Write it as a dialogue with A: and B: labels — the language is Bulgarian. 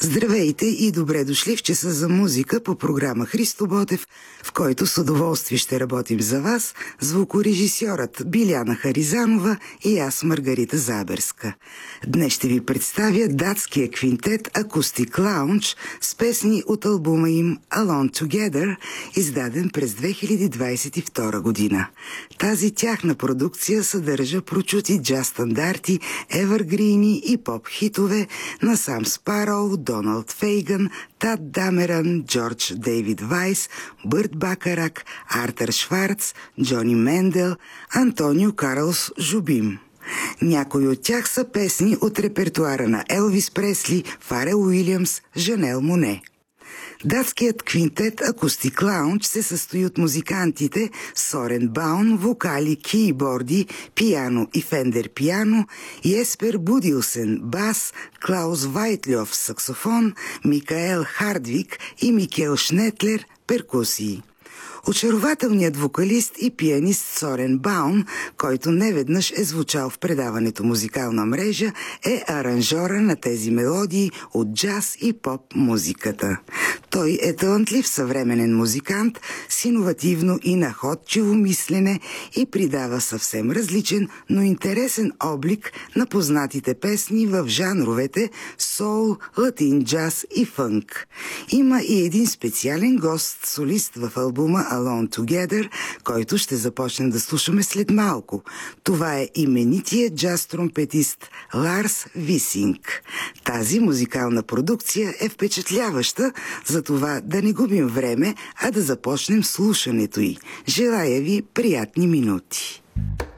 A: Здравейте и добре дошли в часа за музика по програма Христо Ботев, в който с удоволствие ще работим за вас звукорежисьорът Биляна Харизанова и аз, Маргарита Заберска. Днес ще ви представя датския квинтет Acoustic Lounge с песни от албума им Alone Together, издаден през 2022 година. Тази тяхна продукция съдържа прочути джаз стандарти, евъргрини и поп-хитове на Сам Спароу, Доналд Фейгън, Тад Дамеран, Джордж Дейвид Вайс, Бърт Бакарак, Артър Шварц, Джони Мендел, Антонио Карлос Жубим. Някои от тях са песни от репертуара на Елвис Пресли, Фарел Уилямс, Жанел Моне. Датският квинтет Acoustic Lounge се състои от музикантите Сорен Баун, вокали, кийборди, пиано и фендер пиано, Еспер Будилсен, бас, Клаус Вайтльов, саксофон, Микаел Хардвик и Микел Шнетлер, перкусии. Очарователният вокалист и пианист Сорен Баун, който неведнъж е звучал в предаването Музикална мрежа, е аранжора на тези мелодии от джаз и поп музиката. Той е талантлив съвременен музикант с иновативно и находчиво мислене и придава съвсем различен, но интересен облик на познатите песни в жанровете соул, латин джаз и фънк. Има и един специален гост, солист в албума Alone Together, който ще започнем да слушаме след малко. Това е именитият джаз-тромпетист Ларс Висинг. Тази музикална продукция е впечатляваща, затова да не губим време, а да започнем слушането й. Желая ви приятни минути!